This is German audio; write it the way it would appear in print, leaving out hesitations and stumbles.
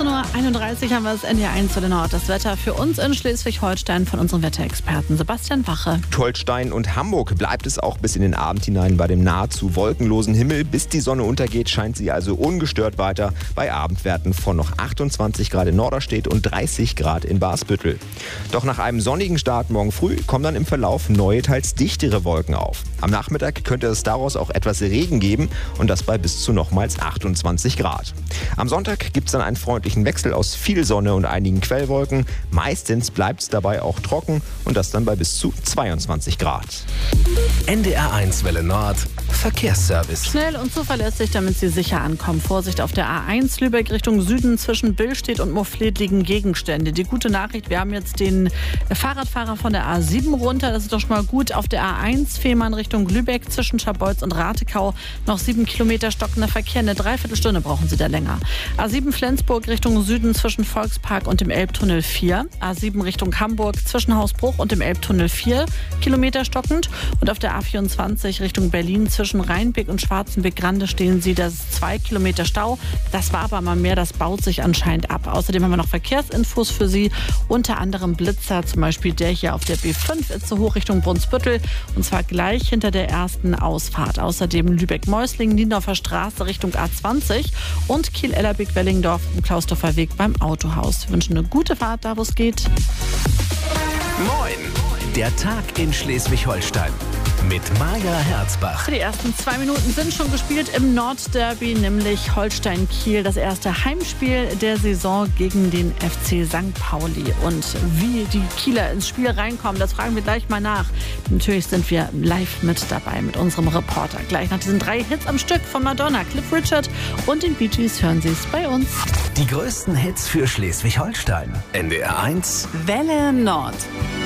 18:31 Uhr haben wir das NDR1 für den Nord. Das Wetter für uns in Schleswig-Holstein von unserem Wetterexperten Sebastian Wache. Holstein und Hamburg bleibt es auch bis in den Abend hinein bei dem nahezu wolkenlosen Himmel. Bis die Sonne untergeht, scheint sie also ungestört weiter bei Abendwerten von noch 28 Grad in Norderstedt und 30 Grad in Barsbüttel. Doch nach einem sonnigen Start morgen früh kommen dann im Verlauf neue, teils dichtere Wolken auf. Am Nachmittag könnte es daraus auch etwas Regen geben und das bei bis zu nochmals 28 Grad. Am Sonntag gibt es dann einen freundlichen Wechsel aus viel Sonne und einigen Quellwolken. Meistens bleibt es dabei auch trocken und das dann bei bis zu 22 Grad. NDR1 Welle Nord Verkehrsservice. Schnell und zuverlässig, damit Sie sicher ankommen. Vorsicht auf der A1 Lübeck Richtung Süden. Zwischen Billstedt und Moffleth liegen Gegenstände. Die gute Nachricht, wir haben jetzt den Fahrradfahrer von der A7 runter. Das ist doch schon mal gut. Auf der A1 Fehmarn Richtung Lübeck zwischen Scharbeutz und Ratekau noch 7 Kilometer stockender Verkehr. Eine Dreiviertelstunde brauchen Sie da länger. A7 Flensburg Richtung Süden zwischen Volkspark und dem Elbtunnel 4. A7 Richtung Hamburg zwischen Hausbruch und dem Elbtunnel 4 Kilometer stockend. Und auf der A24 Richtung Berlin zwischen Rheinbeck und Schwarzenbeck-Grande stehen Sie, das ist 2 Kilometer Stau. Das war aber mal mehr, das baut sich anscheinend ab. Außerdem haben wir noch Verkehrsinfos für Sie, unter anderem Blitzer, zum Beispiel der hier auf der B5 Itzehoe Richtung Brunsbüttel und zwar gleich hinter der ersten Ausfahrt. Außerdem Lübeck-Meusling, Niendorfer Straße Richtung A20 und Kiel-Ellerbeck-Wellingdorf im Klausdorfer Weg beim Autohaus. Wir wünschen eine gute Fahrt, da wo es geht. Moin! Der Tag in Schleswig-Holstein mit Maja Herzbach. Die ersten 2 Minuten sind schon gespielt im Nordderby, nämlich Holstein-Kiel, das erste Heimspiel der Saison gegen den FC St. Pauli. Und wie die Kieler ins Spiel reinkommen, das fragen wir gleich mal nach. Natürlich sind wir live mit dabei mit unserem Reporter. Gleich nach diesen 3 Hits am Stück von Madonna, Cliff Richard und den Bee Gees hören Sie es bei uns. Die größten Hits für Schleswig-Holstein. NDR1 Welle Nord.